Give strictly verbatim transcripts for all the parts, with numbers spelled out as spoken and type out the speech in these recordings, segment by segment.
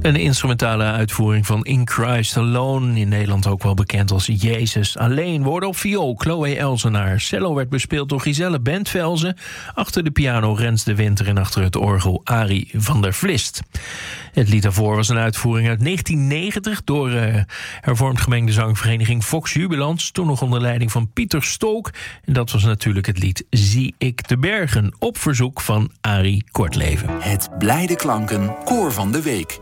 Een instrumentale uitvoering van In Christ Alone, in Nederland ook wel bekend als Jezus Alleen, worden op viool Chloe Elsenaar. Cello werd bespeeld door Giselle Bentvelzen. Achter de piano Rens de Winter en achter het orgel Arie van der Vlist. Het lied daarvoor was een uitvoering uit negentien negentig door uh, hervormd gemengde zangvereniging Vox Jubilans, toen nog onder leiding van Pieter Stolk. En dat was natuurlijk het lied Zie ik de bergen, op verzoek van Arie Kortleven. Het Blijde Klanken Koor van de Week.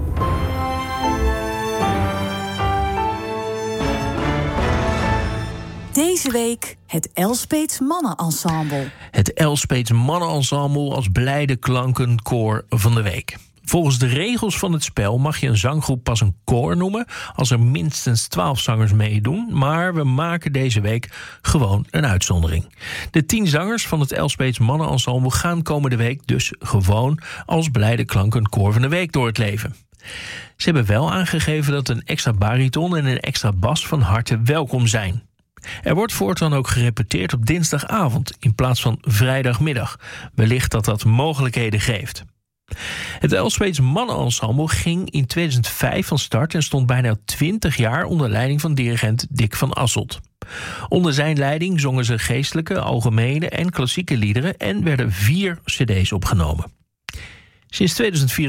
Deze week het Elspeets Mannenensemble. Het Elspeets Mannenensemble als Blijde Klanken Koor van de Week. Volgens de regels van het spel mag je een zanggroep pas een koor noemen als er minstens twaalf zangers meedoen, maar we maken deze week gewoon een uitzondering. De tien zangers van het Elspeets Mannenensemble gaan komende week dus gewoon als Blijde Klanken Koor van de Week door het leven. Ze hebben wel aangegeven dat een extra bariton en een extra bas van harte welkom zijn. Er wordt voortaan ook gerepeteerd op dinsdagavond in plaats van vrijdagmiddag. Wellicht dat dat mogelijkheden geeft. Het Elspeets Mannenensemble ging in tweeduizend vijf van start en stond bijna twintig jaar onder leiding van dirigent Dick van Asselt. Onder zijn leiding zongen ze geestelijke, algemene en klassieke liederen en werden vier cd's opgenomen. Sinds tweeduizend vier